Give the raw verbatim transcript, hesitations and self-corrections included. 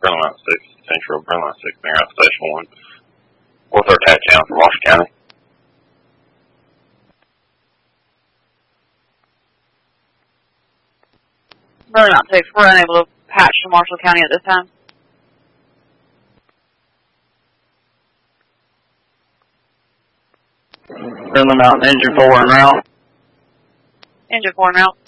Brindle Mountain six, Central Brindle Mountain six, near Station one. What's our touchdown for Marshall County? Brindle Mountain six, we're unable to patch to Marshall County at this time. Brindle Mountain, engine four en route. Engine four en route.